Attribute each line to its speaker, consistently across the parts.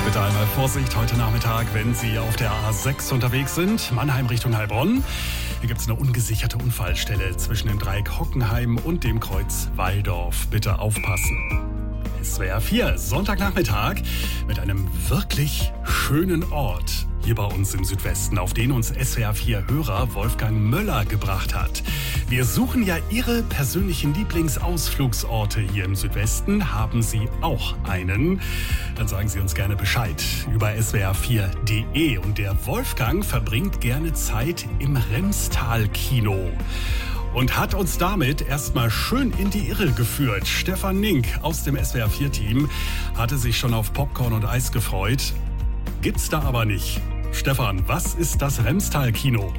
Speaker 1: bitte einmal Vorsicht heute Nachmittag, wenn Sie auf der A6 unterwegs sind, Mannheim Richtung Heilbronn. Hier gibt es eine ungesicherte Unfallstelle zwischen dem Dreieck Hockenheim und dem Kreuz Walldorf. Bitte aufpassen. SWR 4, Sonntagnachmittag mit einem wirklich schönen Ort hier bei uns im Südwesten, auf den uns SWR 4 Hörer Wolfgang Möller gebracht hat. Wir suchen ja Ihre persönlichen Lieblingsausflugsorte hier im Südwesten. Haben Sie auch einen? Dann sagen Sie uns gerne Bescheid über swr4.de. Und der Wolfgang verbringt gerne Zeit im Remstal-Kino und hat uns damit erstmal schön in die Irre geführt. Stefan Nink aus dem SWR4-Team hatte sich schon auf Popcorn und Eis gefreut. Gibt's da aber nicht. Stefan, was ist das Remstal-Kino?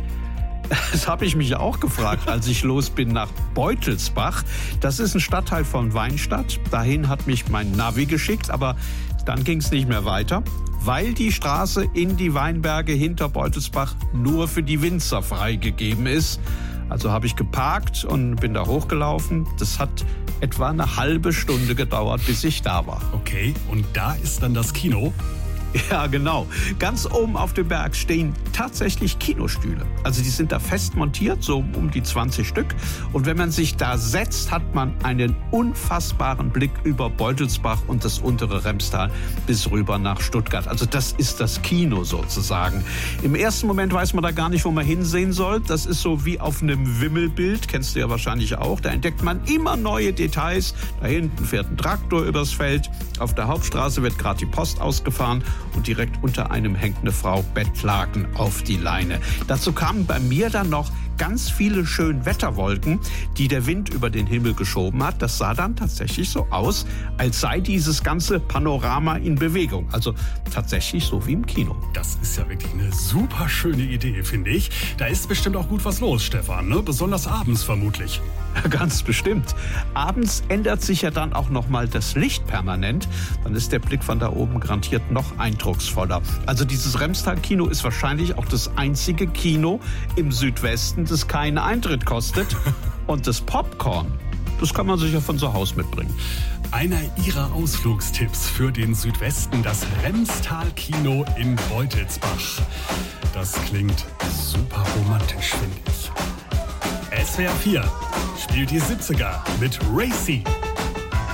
Speaker 2: Das habe ich mich auch gefragt, als ich los bin nach Beutelsbach. Das ist ein Stadtteil von Weinstadt. Dahin hat mich mein Navi geschickt, aber dann ging es nicht mehr weiter, weil die Straße in die Weinberge hinter Beutelsbach nur für die Winzer freigegeben ist. Also habe ich geparkt und bin da hochgelaufen. Das hat etwa eine halbe Stunde gedauert, bis ich da war.
Speaker 1: Okay, und da ist dann das Kino?
Speaker 2: Ja, genau. Ganz oben auf dem Berg stehen tatsächlich Kinostühle. Also die sind da fest montiert, so um die 20 Stück. Und wenn man sich da setzt, hat man einen unfassbaren Blick über Beutelsbach und das untere Remstal bis rüber nach Stuttgart. Also das ist das Kino sozusagen. Im ersten Moment weiß man da gar nicht, wo man hinsehen soll. Das ist so wie auf einem Wimmelbild, kennst du ja wahrscheinlich auch. Da entdeckt man immer neue Details. Da hinten fährt ein Traktor übers Feld. Auf der Hauptstraße wird gerade die Post ausgefahren. Und direkt unter einem hängt eine Frau Bettlaken auf die Leine. Dazu kamen bei mir dann noch ganz viele schöne Wetterwolken, die der Wind über den Himmel geschoben hat. Das sah dann tatsächlich so aus, als sei dieses ganze Panorama in Bewegung. Also tatsächlich so wie im Kino.
Speaker 1: Das ist ja wirklich eine super schöne Idee, finde ich. Da ist bestimmt auch gut was los, Stefan, ne? Besonders abends vermutlich.
Speaker 2: Ganz bestimmt. Abends ändert sich ja dann auch nochmal das Licht permanent. Dann ist der Blick von da oben garantiert noch eindrucksvoller. Also dieses Remstal-Kino ist wahrscheinlich auch das einzige Kino im Südwesten, das keinen Eintritt kostet. Und das Popcorn, das kann man sich ja von zu Hause mitbringen.
Speaker 1: Einer Ihrer Ausflugstipps für den Südwesten, das Remstal-Kino in Beutelsbach. Das klingt super romantisch, finde ich. SWR 4 spielt die 70er mit Racy.